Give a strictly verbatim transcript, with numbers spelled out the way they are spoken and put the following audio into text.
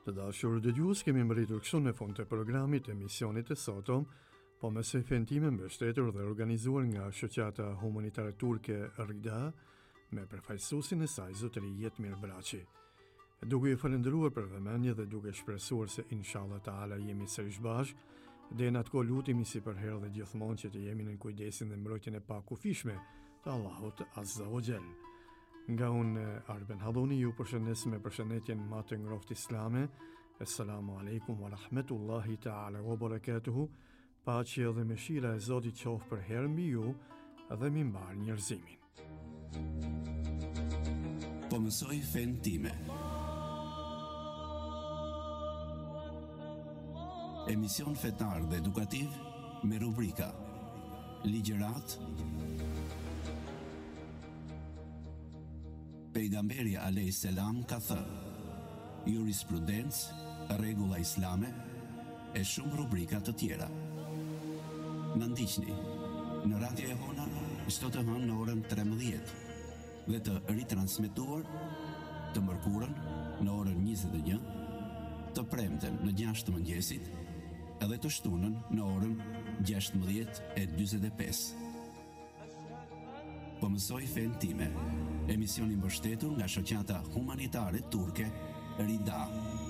Të dashur dëgjues, kemi mbërritur kështu në fund të programit emisionit të sotëm, po me së time mbështetur dhe organizuar nga shoqata humanitare turke Rida, me përfaqësuesin e saj zotëri Jetmir Braçi. Duke ju falendëruar për vëmendje dhe duke shpresuar se inshallah taala jemi sërish bashkë, dhe në atko lutemi si për herë dhe gjithmonë që të jemi në kujdesin dhe mbrojtjen e pakufishme të Allahut Azza wa Jall. Nga unë Arben Halluni ju përshëndes me përshëndetjen më të ngrohtë islame. Assalamu alaikum wa rahmetullahi ta'ala wa barakatuhu. Paqja dhe mëshira e Zotit qoftë për herë mbi ju dhe mbi mbar njerëzimin. Po mësoj fen time. Emision fetar dhe edukativ me rubrika Ligjërat. Pejgamberi alayhis salam ka thënë, jurisprudencë, rregulla islame e shumë rubrika të tjera. Na ndiqni në Radio e Hona çdo të hënë në orën trembëdhjetë dhe të ritransmetuar të mërkurën në orën njëzet e një, të premten në gjashtë të mëngjesit edhe të shtunën në orën gjashtëmbëdhjetë e dyzet e pesë. Po mësoj fen time, emisioni mbështetur nga shoqata humanitare turke Rida.